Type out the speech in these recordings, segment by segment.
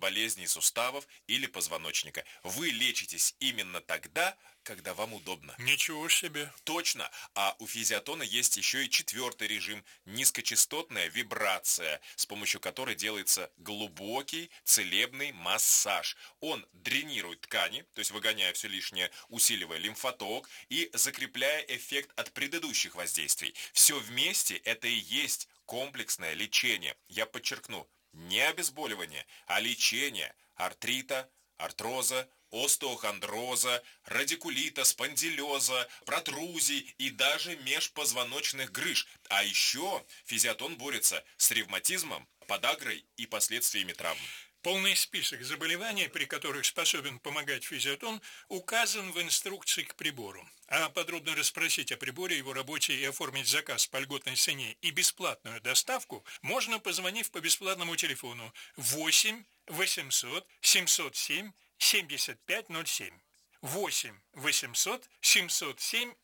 болезней суставов или позвоночника. Вы лечитесь именно тогда, когда вам удобно. Ничего себе. Точно. А у физиотона есть еще и 4-й режим – низкочастотная вибрация, с помощью которой делается глубокий целебный массаж. Он дренирует ткани, то есть выгоняя все лишнее, усиливая лимфоток и закрепляя эффект от предыдущих воздействий. Все вместе это и есть комплексное лечение. Я подчеркну, не обезболивание, а лечение артрита, артроза, остеохондроза, радикулита, спондилеза, протрузий и даже межпозвоночных грыж. А еще физиотон борется с ревматизмом, подагрой и последствиями травм. Полный список заболеваний, при которых способен помогать физиотон, указан в инструкции к прибору. А подробно расспросить о приборе, его работе и оформить заказ по льготной цене и бесплатную доставку можно, позвонив по бесплатному телефону 8 800 707 7507. 8 800 707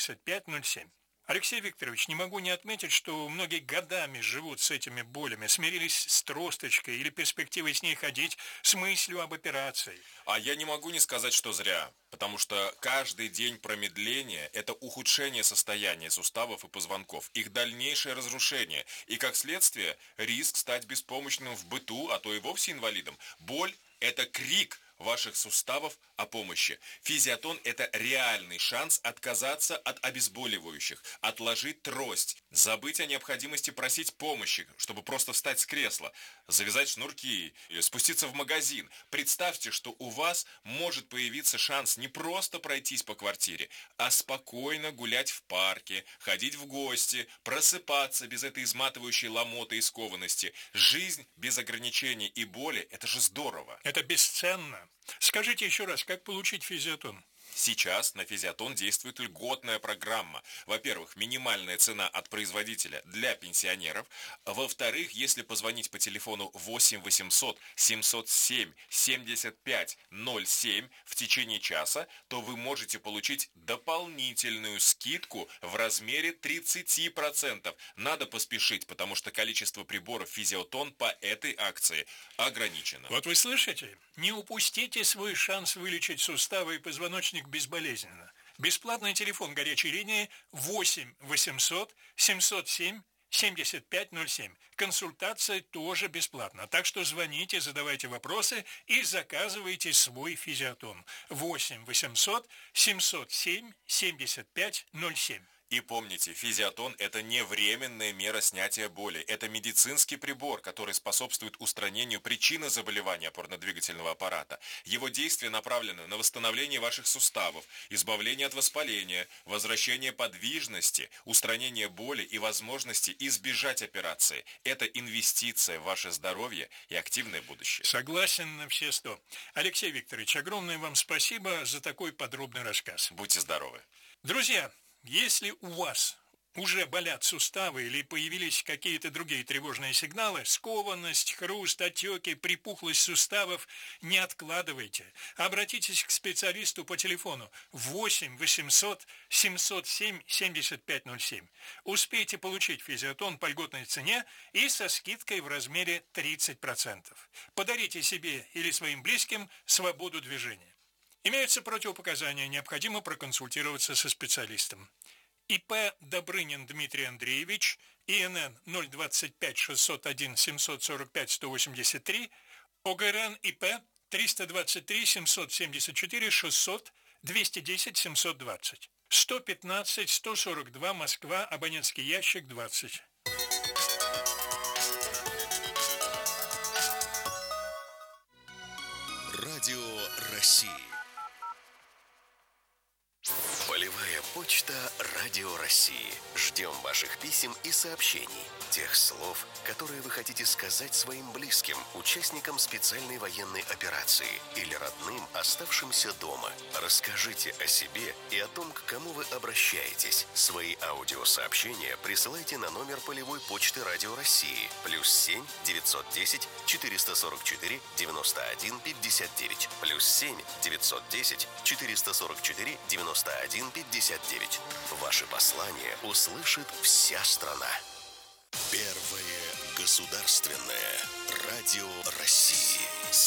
7507. Алексей Викторович, не могу не отметить, что многие годами живут с этими болями, смирились с тросточкой или перспективой с ней ходить, с мыслью об операции. А я не могу не сказать, что зря, потому что каждый день промедления – это ухудшение состояния суставов и позвонков, их дальнейшее разрушение и, как следствие, риск стать беспомощным в быту, а то и вовсе инвалидом. Боль – это крик ваших суставов о помощи. Физиотон – это реальный шанс отказаться от обезболивающих, отложить трость, забыть о необходимости просить помощи, чтобы просто встать с кресла, завязать шнурки, спуститься в магазин. Представьте, что у вас может появиться шанс не просто пройтись по квартире, а спокойно гулять в парке, ходить в гости, просыпаться без этой изматывающей ломоты и скованности. Жизнь без ограничений и боли – это же здорово. Это бесценно. Скажите еще раз, как получить физиотон? Сейчас на физиотон действует льготная программа. Во-первых, минимальная цена от производителя для пенсионеров. Во-вторых, если позвонить по телефону 8 800 707 75 07 в течение часа, то вы можете получить дополнительную скидку в размере 30%. Надо поспешить, потому что количество приборов физиотон по этой акции ограничено. Вот вы слышите? Не упустите свой шанс вылечить суставы и позвоночник безболезненно. Бесплатный телефон горячей линии 8 800 707 7507. Консультация тоже бесплатна. Так что звоните, задавайте вопросы и заказывайте свой физиотон. 8 800 707 7507. И помните, физиотон – это не временная мера снятия боли. Это медицинский прибор, который способствует устранению причины заболевания опорно-двигательного аппарата. Его действие направлено на восстановление ваших суставов, избавление от воспаления, возвращение подвижности, устранение боли и возможности избежать операции. Это инвестиция в ваше здоровье и активное будущее. Согласен на все 100. Алексей Викторович, огромное вам спасибо за такой подробный рассказ. Будьте здоровы. Друзья, если у вас уже болят суставы или появились какие-то другие тревожные сигналы, скованность, хруст, отеки, припухлость суставов, не откладывайте. Обратитесь к специалисту по телефону 8 800 707 7507. Успейте получить физиотон по льготной цене и со скидкой в размере 30%. Подарите себе или своим близким свободу движения. Имеются противопоказания, необходимо проконсультироваться со специалистом. ИП Добрынин Дмитрий Андреевич, ИНН 025 601 745 183, ОГРН ИП 323 774 600 210 720, 115 142 Москва, абонентский ящик 20. Радио России. Полевая почта Радио России. Ждем ваших писем и сообщений. Тех слов, которые вы хотите сказать своим близким, участникам специальной военной операции или родным, оставшимся дома. Расскажите о себе и о том, к кому вы обращаетесь. Свои аудиосообщения присылайте на номер полевой почты Радио России +7 910 444 91 59 +7 910 444 91 59. Ваши послания услышит вся страна. Первое государственное радио России.